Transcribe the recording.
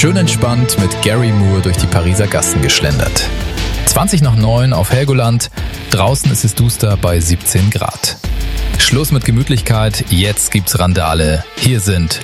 Schön entspannt mit Gary Moore durch die Pariser Gassen geschlendert. 8:20 auf Helgoland, draußen ist es duster bei 17 Grad. Schluss mit Gemütlichkeit, jetzt gibt's Randale. Hier sind